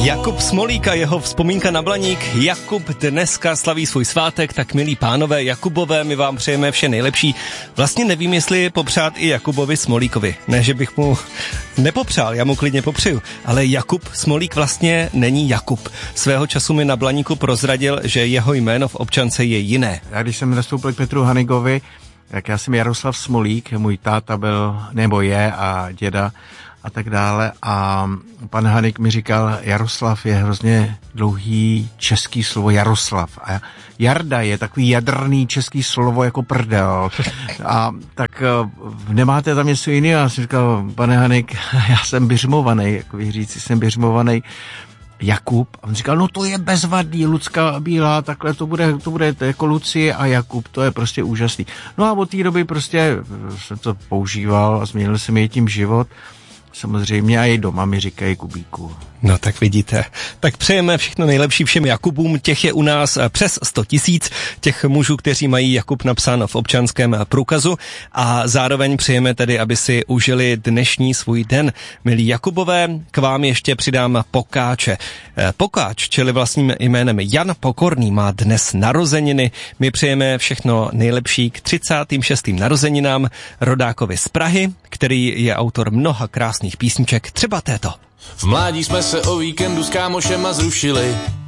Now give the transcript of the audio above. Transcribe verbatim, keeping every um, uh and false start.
Jakub Smolík a jeho vzpomínka na Blaník. Jakub dneska slaví svůj svátek, tak milí pánové Jakubové, my vám přejeme vše nejlepší. Vlastně nevím, jestli popřát i Jakubovi Smolíkovi. Ne, že bych mu nepopřál, já mu klidně popřeju, ale Jakub Smolík vlastně není Jakub. Svého času mi na Blaníku prozradil, že jeho jméno v občance je jiné. Já když jsem nastoupil k Petru Hanigovi, tak já jsem Jaroslav Smolík, můj táta byl, nebo je, a děda a tak dále. A pan Hanik mi říkal, Jaroslav je hrozně dlouhý český slovo Jaroslav. A Jarda je takový jadrný český slovo jako prdel. A tak nemáte tam něco jiného? Já jsem říkal, pane Hanik, já jsem biřmovaný, jako říci, jsem biřmovaný Jakub. A on říkal, no to je bezvadný, Lucka bílá, takhle to bude, to bude jako Lucie a Jakub, to je prostě úžasný. No a od té doby prostě jsem to používal a změnil se mi tím život. Samozřejmě a i doma mi říkají Kubíku. No tak vidíte. Tak přejeme všechno nejlepší všem Jakubům. Těch je u nás přes sto tisíc, těch mužů, kteří mají Jakub napsáno v občanském průkazu, a zároveň přejeme tedy, aby si užili dnešní svůj den. Milí Jakubové, k vám ještě přidám Pokáče. Pokáč, čili vlastním jménem Jan Pokorný, má dnes narozeniny. My přejeme všechno nejlepší k třicátým šestým narozeninám rodákovi z Prahy, který je autor mnoha krásných písniček, třeba této. V mládí jsme se o víkendu s kámošema zrušili,